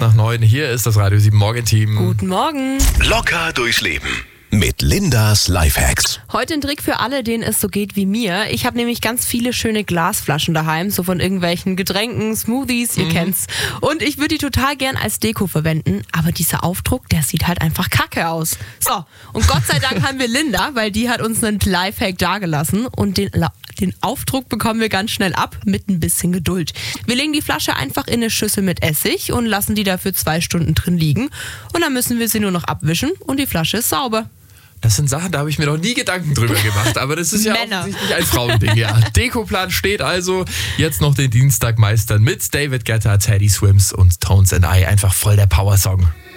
8:08. Hier ist das Radio 7 Morgenteam. Guten Morgen. Locker durchleben mit Lindas Lifehacks. Heute ein Trick für alle, denen es so geht wie mir. Ich habe nämlich ganz viele schöne Glasflaschen daheim, so von irgendwelchen Getränken, Smoothies, ihr kennt's. Und ich würde die total gern als Deko verwenden, aber dieser Aufdruck, der sieht halt einfach kacke aus. So, und Gott sei Dank haben wir Linda, weil die hat uns einen Lifehack dagelassen und den Aufdruck bekommen wir ganz schnell ab mit ein bisschen Geduld. Wir legen die Flasche einfach in eine Schüssel mit Essig und lassen die dafür 2 Stunden drin liegen. Und dann müssen wir sie nur noch abwischen und die Flasche ist sauber. Das sind Sachen, da habe ich mir noch nie Gedanken drüber gemacht, aber das ist ja Männer. offensichtlich ein Frauending. Ja. Dekoplan steht also, jetzt noch den Dienstag meistern mit David Guetta, Teddy Swims und Tones and I. Einfach voll der Power-Song.